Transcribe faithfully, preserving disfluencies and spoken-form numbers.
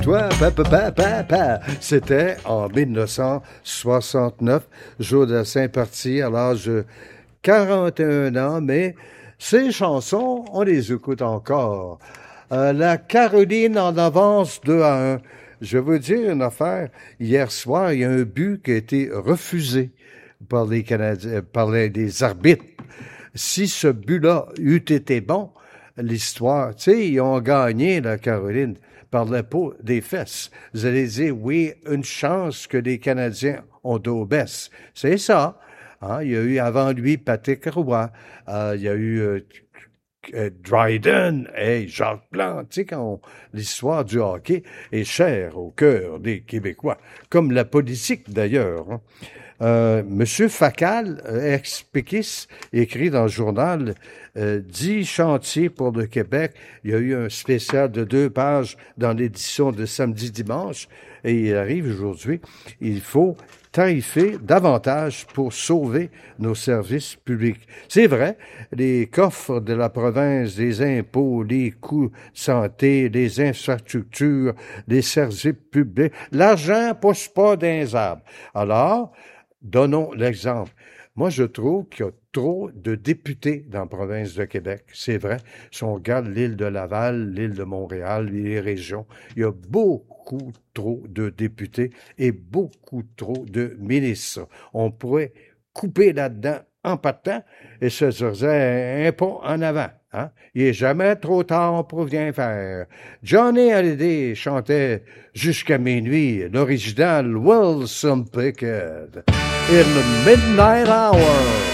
Toi, papa, papa, papa. C'était en dix-neuf cent soixante-neuf, jour de Saint-Parti, à l'âge de quarante et un ans, mais ces chansons, on les écoute encore. Euh, la Caroline en avance deux à un. Je veux dire une affaire. Hier soir, il y a un but qui a été refusé par les Canadiens, par les, les arbitres. Si ce but-là eût été bon, l'histoire, tu sais, ils ont gagné, la Caroline, par la peau des fesses. Vous allez dire, oui, une chance que les Canadiens ont dos baisse. C'est ça. Hein? Il y a eu avant lui Patrick Roy. Euh, il y a eu euh, euh, Dryden et Jacques Plante. Tu sais, quand on, l'histoire du hockey est chère au cœur des Québécois, comme la politique d'ailleurs. Hein? Euh, Monsieur Facal, euh, ex-péquiste, écrit dans le journal euh, dix chantiers pour le Québec. Il y a eu un spécial de deux pages dans l'édition de samedi-dimanche et il arrive aujourd'hui. Il faut tarifer davantage pour sauver nos services publics. C'est vrai, les coffres de la province, les impôts, les coûts de santé, les infrastructures, les services publics, l'argent pousse pas dans les arbres. Alors, donnons l'exemple. Moi, je trouve qu'il y a trop de députés dans la province de Québec. C'est vrai. Si on regarde l'île de Laval, l'île de Montréal, les régions, il y a beaucoup trop de députés et beaucoup trop de ministres. On pourrait couper là-dedans en partant et se dire un pas en avant. Hein? Il n'est jamais trop tard pour bien faire. Johnny Hallyday chantait jusqu'à minuit l'original Wilson Pickett in the Midnight Hour.